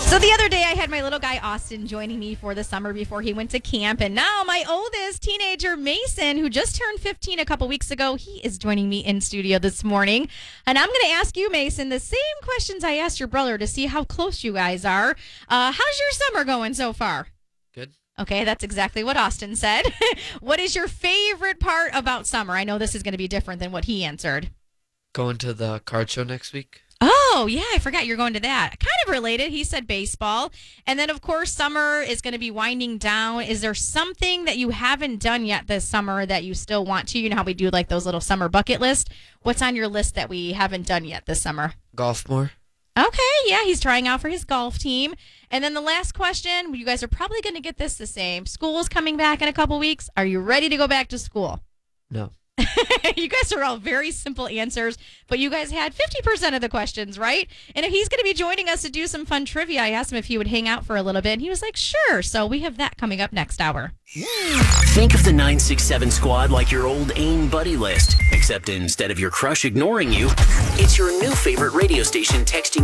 So the other day I had my little guy Austin joining me for the summer before he went to camp. And now my oldest teenager Mason, who just turned 15 a couple weeks ago, he is joining me in studio this morning. And I'm going to ask you, Mason, the same questions I asked your brother to see how close you guys are. How's your summer going so far? Good. Okay, that's exactly what Austin said. What is your favorite part about summer? I know this is going to be different than what he answered. Going to the card show next week. Oh, yeah, I forgot you're going to that. Kind of related. He said baseball. And then, of course, summer is going to be winding down. Is there something that you haven't done yet this summer that you still want to? You know how we do like those little summer bucket list? What's on your list that we haven't done yet this summer? Golf more. Okay, yeah, he's trying out for his golf team. And then the last question, you guys are probably going to get this the same. School's coming back in a couple weeks. Are you ready to go back to school? No. You guys are all very simple answers, but you guys had 50% of the questions right. And if he's going to be joining us to do some fun trivia, I asked him if he would hang out for a little bit, and he was like, sure. So we have that coming up next hour. Think of the 967 squad like your old AIM buddy list, except instead of your crush ignoring you, it's your new favorite radio station texting